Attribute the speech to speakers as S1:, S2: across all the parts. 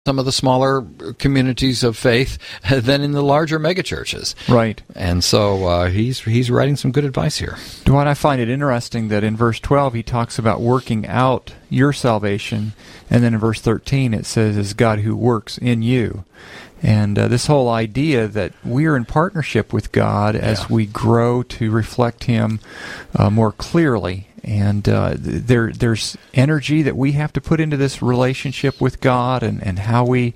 S1: some of the smaller communities of faith than in the larger megachurches.
S2: Right.
S1: And so he's writing some good advice here.
S2: Dwight, I find it interesting that in verse 12 he talks about working out your salvation, and then in verse 13 it says, "It's God who works in you." And this whole idea that we're in partnership with God as we grow to reflect Him more clearly. And there's energy that we have to put into this relationship with God and how we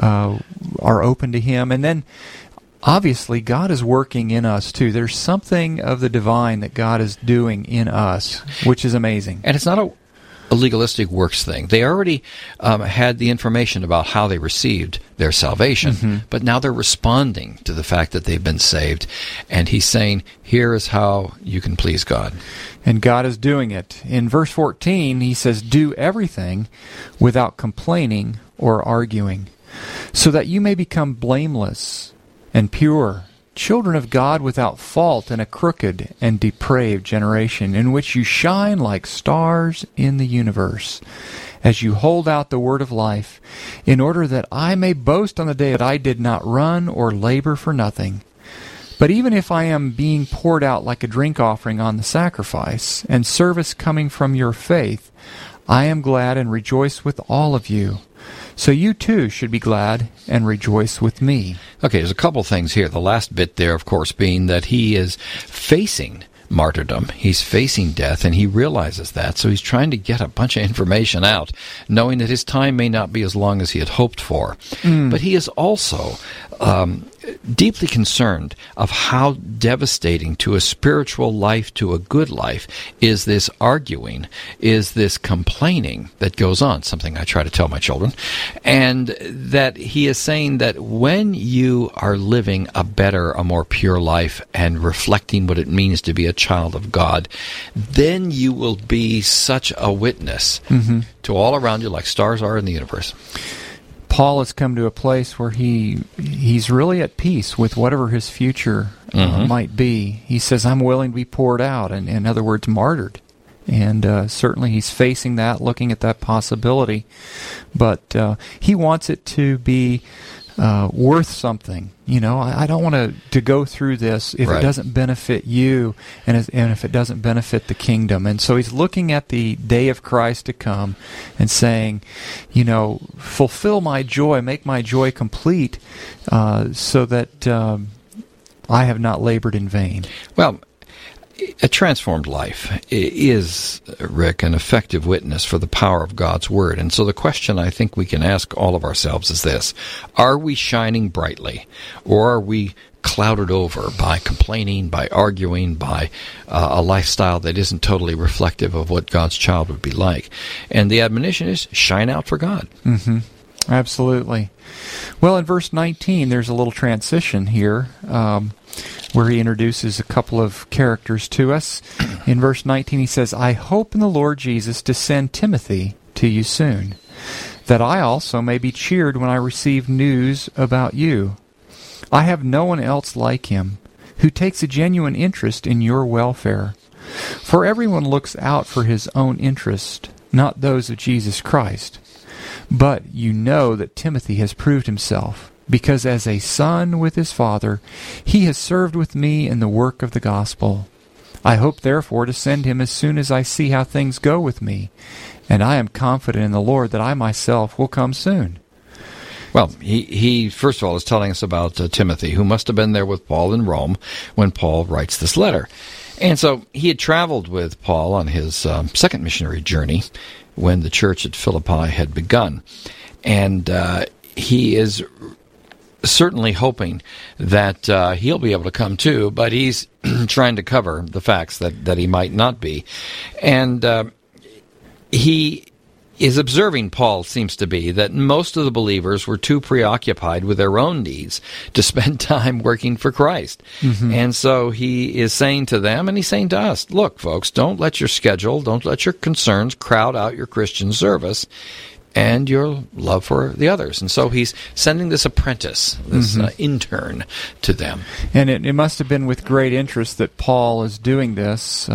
S2: are open to Him. And then, obviously, God is working in us, too. There's something of the divine that God is doing in us, which is amazing.
S1: And it's not a legalistic works thing. They already had the information about how they received their salvation, but now they're responding to the fact that they've been saved. And He's saying, here is how you can please God.
S2: And God is doing it. In verse 14, He says, "Do everything without complaining or arguing, so that you may become blameless and pure, children of God without fault in a crooked and depraved generation, in which you shine like stars in the universe, as you hold out the word of life, in order that I may boast on the day that I did not run or labor for nothing. But even if I am being poured out like a drink offering on the sacrifice, and service coming from your faith, I am glad and rejoice with all of you. So you too should be glad and rejoice with me."
S1: Okay, there's a couple things here. The last bit there, of course, being that he is facing martyrdom. He's facing death, and he realizes that. So he's trying to get a bunch of information out, knowing that his time may not be as long as he had hoped for. But he is also deeply concerned of how devastating to a spiritual life, to a good life, is this arguing, is this complaining that goes on, something I try to tell my children, and that he is saying that when you are living a better, a more pure life and reflecting what it means to be a child of God, then you will be such a witness to all around you like stars are in the universe.
S2: Paul has come to a place where he's really at peace with whatever his future might be. He says, "I'm willing to be poured out," and in other words, martyred. And certainly he's facing that, looking at that possibility. But he wants it to be worth something. You know, I don't want to go through this if it doesn't benefit you and if it doesn't benefit the kingdom. And so he's looking at the day of Christ to come and saying, you know, fulfill my joy, make my joy complete, so that I have not labored in vain.
S1: Well, a transformed life is, Rick, an effective witness for the power of God's Word. And so the question I think we can ask all of ourselves is this: are we shining brightly, or are we clouded over by complaining, by arguing, by a lifestyle that isn't totally reflective of what God's child would be like? And the admonition is, shine out for God.
S2: Absolutely. Well, in verse 19, there's a little transition here, where he introduces a couple of characters to us. In verse 19 he says, "I hope in the Lord Jesus to send Timothy to you soon, that I also may be cheered when I receive news about you. I have no one else like him, who takes a genuine interest in your welfare. For everyone looks out for his own interest, not those of Jesus Christ. But you know that Timothy has proved himself, because as a son with his father, he has served with me in the work of the gospel. I hope, therefore, to send him as soon as I see how things go with me, and I am confident in the Lord that I myself will come soon."
S1: Well, he first of all is telling us about Timothy, who must have been there with Paul in Rome when Paul writes this letter. And so he had traveled with Paul on his second missionary journey when the church at Philippi had begun. And he is certainly hoping that he'll be able to come too, but he's trying to cover the facts that he might not be. And he is observing, Paul seems to be, that most of the believers were too preoccupied with their own needs to spend time working for Christ. And so he is saying to them, and he's saying to us, look, folks, don't let your schedule, don't let your concerns crowd out your Christian service and your love for the others. And so he's sending this apprentice, this intern, to them.
S2: And it must have been with great interest that Paul is doing this.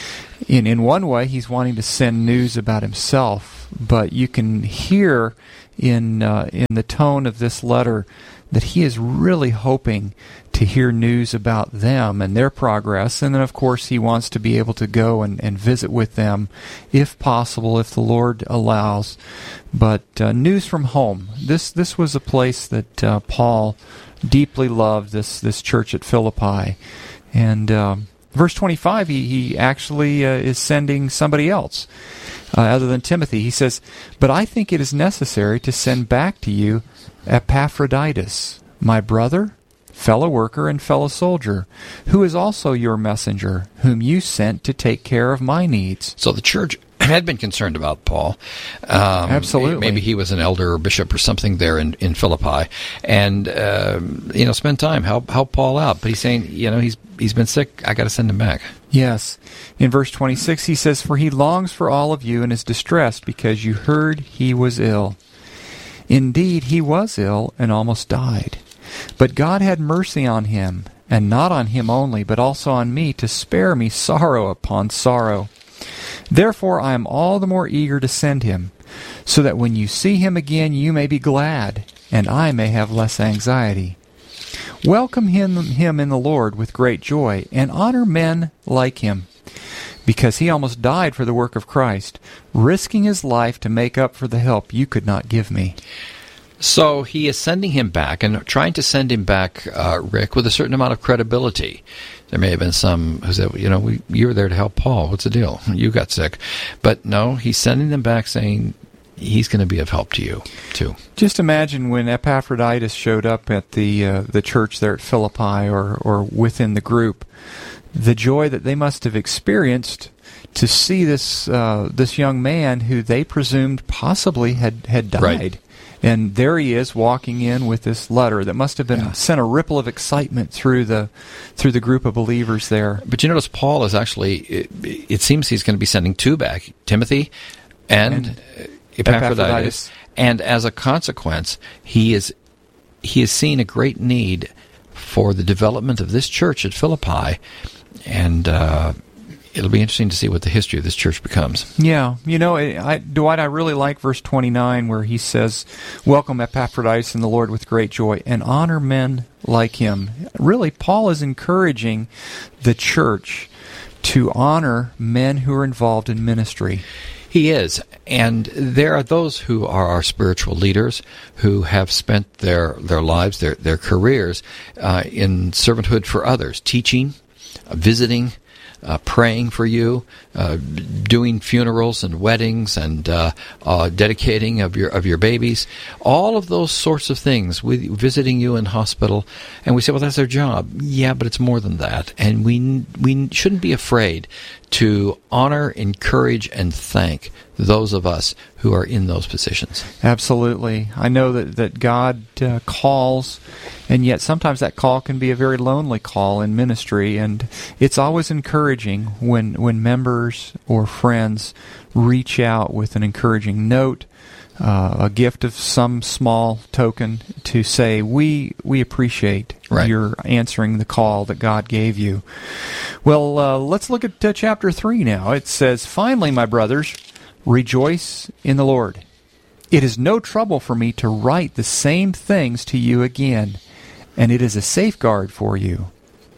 S2: In one way, he's wanting to send news about himself, but you can hear in the tone of this letter that he is really hoping to hear news about them and their progress. And then, of course, he wants to be able to go and visit with them, if possible, if the Lord allows. But news from home. This was a place that Paul deeply loved, this church at Philippi. And verse 25, he actually is sending somebody else other than Timothy. He says, "But I think it is necessary to send back to you Epaphroditus, my brother, fellow worker, and fellow soldier, who is also your messenger, whom you sent to take care of my needs."
S1: So the church had been concerned about Paul.
S2: Absolutely.
S1: Maybe he was an elder or bishop or something there in Philippi. And, spend time, help Paul out. But he's saying, he's been sick. I got to send him back.
S2: Yes. In verse 26, he says, "For he longs for all of you and is distressed because you heard he was ill. Indeed, he was ill and almost died. But God had mercy on him, and not on him only, but also on me, to spare me sorrow upon sorrow. Therefore I am all the more eager to send him, so that when you see him again you may be glad, and I may have less anxiety. Welcome him in the Lord with great joy, and honor men like him, because he almost died for the work of Christ, risking his life to make up for the help you could not give me."
S1: So he is sending him back, and trying to send him back, Rick, with a certain amount of credibility. There may have been some who said, you were there to help Paul. What's the deal? You got sick. But no, he's sending them back saying he's going to be of help to you, too.
S2: Just imagine when Epaphroditus showed up at the church there at Philippi or within the group, the joy that they must have experienced to see this young man who they presumed possibly had died.
S1: Right.
S2: And there he is walking in with this letter that must have been sent a ripple of excitement through the group of believers there.
S1: But you notice Paul is actually, it seems he's going to be sending two back, Timothy and Epaphroditus. And as a consequence, he is seeing a great need for the development of this church at Philippi. And it'll be interesting to see what the history of this church becomes.
S2: Yeah. Dwight, I really like verse 29 where he says, "Welcome Epaphroditus in the Lord with great joy, and honor men like him." Really, Paul is encouraging the church to honor men who are involved in ministry.
S1: He is. And there are those who are our spiritual leaders who have spent their lives, their careers in servanthood for others, teaching, visiting, praying for you, doing funerals and weddings and dedicating of your babies, all of those sorts of things, visiting you in hospital. And we say, well, that's their job. Yeah, but it's more than that. And we shouldn't be afraid to honor, encourage, and thank those of us who are in those positions.
S2: Absolutely. I know that God calls, and yet sometimes that call can be a very lonely call in ministry, and it's always encouraging when members or friends reach out with an encouraging note, a gift of some small token to say, we appreciate your answering the call that God gave you. Well, let's look at chapter 3 now. It says, "Finally, my brothers, rejoice in the Lord. It is no trouble for me to write the same things to you again, and it is a safeguard for you.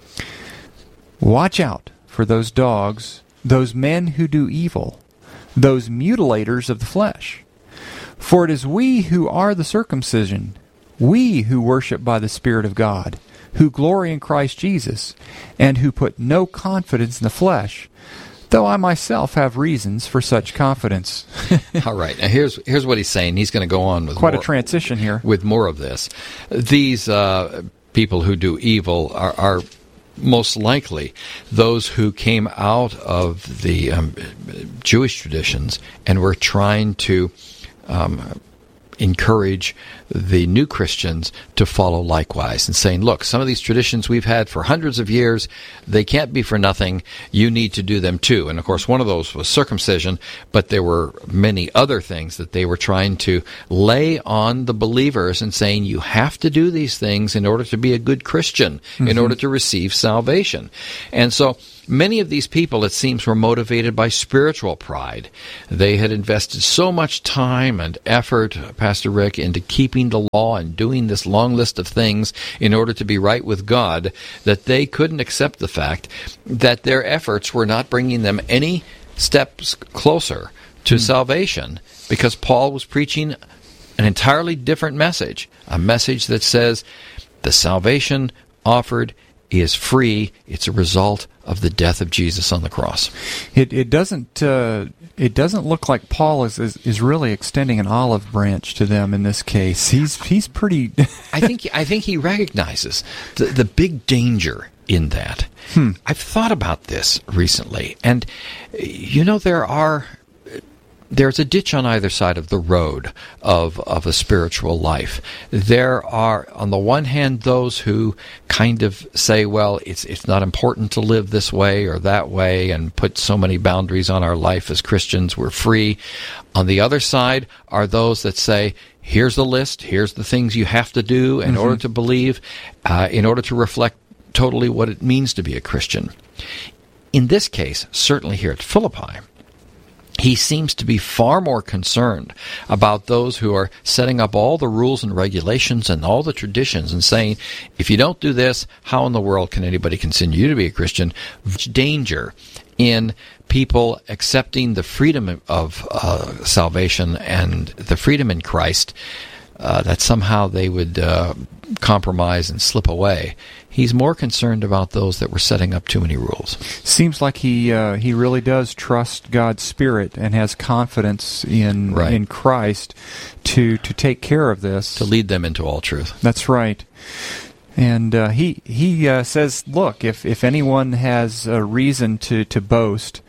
S2: Watch out for those dogs, those men who do evil, those mutilators of the flesh. For it is we who are the circumcision, we who worship by the Spirit of God, who glory in Christ Jesus, and who put no confidence in the flesh, though I myself have reasons for such confidence."
S1: All right. Now here's what he's saying. He's going to go on with
S2: quite a transition here.
S1: With more of this. These people who do evil are most likely those who came out of the Jewish traditions and were trying to encourage the new Christians to follow likewise, and saying, look, some of these traditions we've had for hundreds of years, they can't be for nothing. You need to do them too. And of course, one of those was circumcision, but there were many other things that they were trying to lay on the believers and saying, you have to do these things in order to be a good Christian, in order to receive salvation. And so many of these people, it seems, were motivated by spiritual pride. They had invested so much time and effort, Pastor Rick, into keeping the law and doing this long list of things in order to be right with God, that they couldn't accept the fact that their efforts were not bringing them any steps closer to salvation, because Paul was preaching an entirely different message, a message that says the salvation offered is free. It's a result of the death of Jesus on the cross.
S2: It doesn't look like Paul is really extending an olive branch to them in this case. He's pretty.
S1: I think he recognizes the big danger in that. I've thought about this recently, and there's a ditch on either side of the road of a spiritual life. There are, on the one hand, those who kind of say, well, it's not important to live this way or that way and put so many boundaries on our life as Christians. We're free. On the other side are those that say, here's the list, here's the things you have to do in order to believe, in order to reflect totally what it means to be a Christian. In this case, certainly here at Philippi, he seems to be far more concerned about those who are setting up all the rules and regulations and all the traditions and saying, if you don't do this, how in the world can anybody consider you to be a Christian? Danger in people accepting the freedom of salvation and the freedom in Christ, that somehow they would compromise and slip away. He's more concerned about those that were setting up too many rules.
S2: Seems like he really does trust God's Spirit and has confidence in Christ to take care of this,
S1: to lead them into all truth.
S2: That's right. And he says, look, if anyone has a reason to boast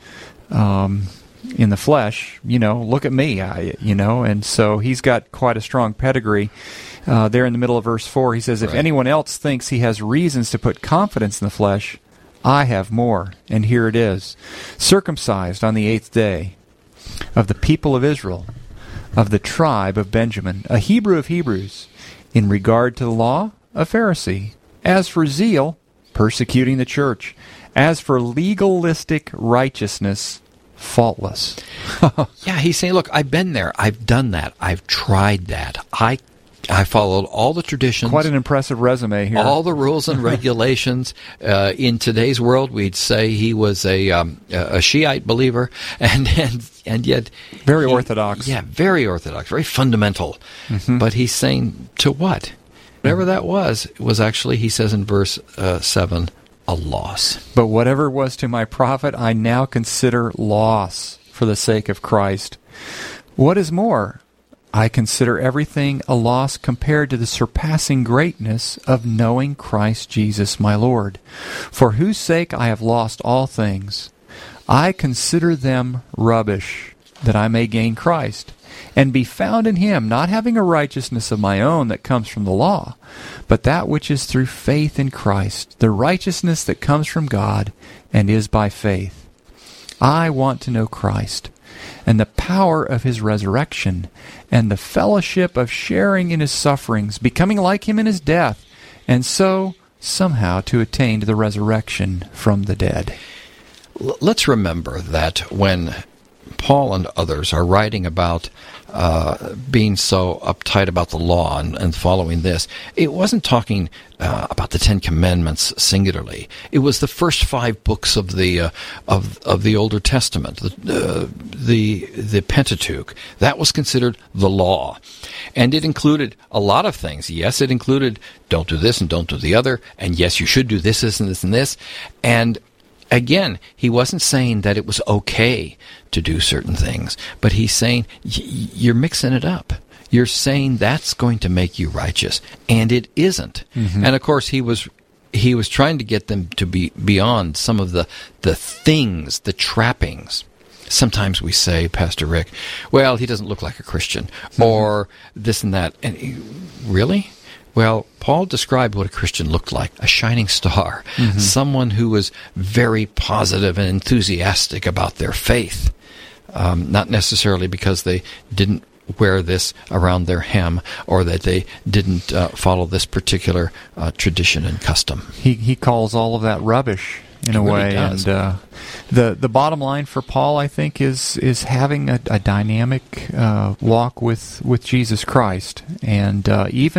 S2: in the flesh, look at me, and so he's got quite a strong pedigree. There in the middle of verse 4, he says, if anyone else thinks he has reasons to put confidence in the flesh, I have more. And here it is. Circumcised on the 8th day, of the people of Israel, of the tribe of Benjamin, a Hebrew of Hebrews, in regard to the law, a Pharisee. As for zeal, persecuting the church. As for legalistic righteousness, faultless.
S1: Yeah, he's saying, look, I've been there. I've done that. I've tried that. I followed all the traditions.
S2: Quite an impressive resume here.
S1: All the rules and regulations. In today's world, we'd say he was a Shiite believer, and yet
S2: very orthodox.
S1: Yeah, very orthodox, very fundamental. But he's saying to what? Whatever that was actually, he says in verse 7, a loss.
S2: But whatever was to my profit, I now consider loss for the sake of Christ. What is more, I consider everything a loss compared to the surpassing greatness of knowing Christ Jesus my Lord, for whose sake I have lost all things. I consider them rubbish, that I may gain Christ, and be found in him, not having a righteousness of my own that comes from the law, but that which is through faith in Christ, the righteousness that comes from God and is by faith. I want to know Christ, and the power of his resurrection, and the fellowship of sharing in his sufferings, becoming like him in his death, and so somehow to attain to the resurrection from the dead.
S1: Let's remember that when Paul and others are writing about being so uptight about the law and following this, it wasn't talking about the Ten Commandments singularly. It was the first 5 books of the Older Testament, the Pentateuch. That was considered the law, and it included a lot of things. Yes, it included don't do this and don't do the other, and yes, you should do this, this, and this, and this, and again, he wasn't saying that it was okay to do certain things, but he's saying you're mixing it up. You're saying that's going to make you righteous, and it isn't. And of course, he was trying to get them to be beyond some of the things, the trappings. Sometimes we say, Pastor Rick, well, he doesn't look like a Christian, or this and that. And really? Well, Paul described what a Christian looked like, a shining star, someone who was very positive and enthusiastic about their faith, not necessarily because they didn't wear this around their hem or that they didn't follow this particular tradition and custom.
S2: He calls all of that rubbish in a way.
S1: Does.
S2: And the bottom line for Paul, I think, is having a dynamic walk with Jesus Christ, and even